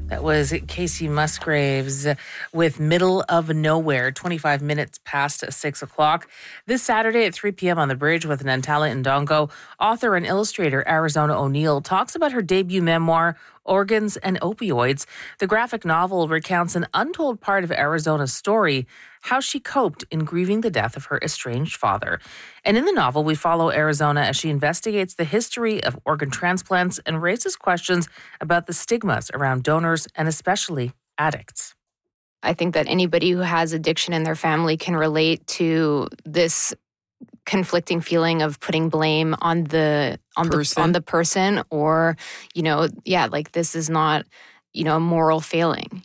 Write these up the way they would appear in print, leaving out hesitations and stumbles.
That was Casey Musgraves with Middle of Nowhere, 25 minutes past 6 o'clock. This Saturday at 3 p.m. on the Bridge with Nantala Ndongo, author and illustrator Arizona O'Neill talks about her debut memoir, Organs and Opioids. The graphic novel recounts an untold part of Arizona's story, how she coped in grieving the death of her estranged father. And in the novel, we follow Arizona as she investigates the history of organ transplants and raises questions about the stigmas around donors and especially addicts. I think that anybody who has addiction in their family can relate to this conflicting feeling of putting blame on the person, or like this is not a moral failing.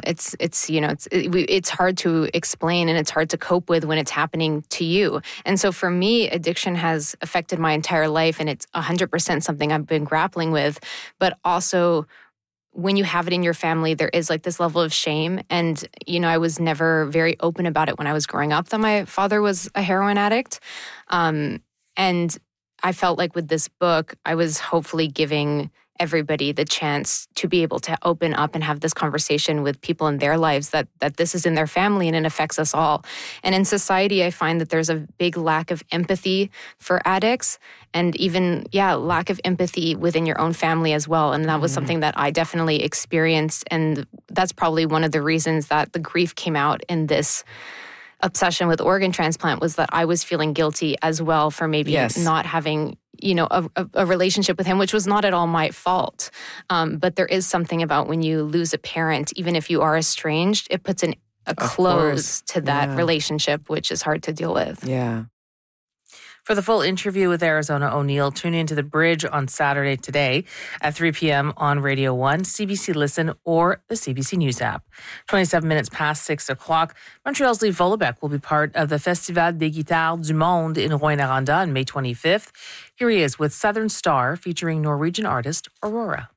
It's hard to explain and it's hard to cope with when it's happening to you. And so for me, addiction has affected my entire life, and it's 100% something I've been grappling with. But also, when you have it in your family, there is like this level of shame. And, I was never very open about it when I was growing up that my father was a heroin addict. And I felt like with this book, I was hopefully giving everybody the chance to be able to open up and have this conversation with people in their lives that this is in their family and it affects us all. And in society, I find that there's a big lack of empathy for addicts, and even, lack of empathy within your own family as well. And that was something that I definitely experienced. And that's probably one of the reasons that the grief came out in this obsession with organ transplant, was that I was feeling guilty as well for maybe not having a relationship with him, which was not at all my fault. But there is something about when you lose a parent, even if you are estranged, it puts a close to that relationship, which is hard to deal with. Yeah. For the full interview with Arizona O'Neill, tune into The Bridge on Saturday today at 3 p.m. on Radio 1, CBC Listen, or the CBC News app. 27 minutes past 6 o'clock, Montreal's Lee Vollebeck will be part of the Festival des Guitares du Monde in Rouyn-Noranda on May 25th. Here he is with Southern Star, featuring Norwegian artist Aurora.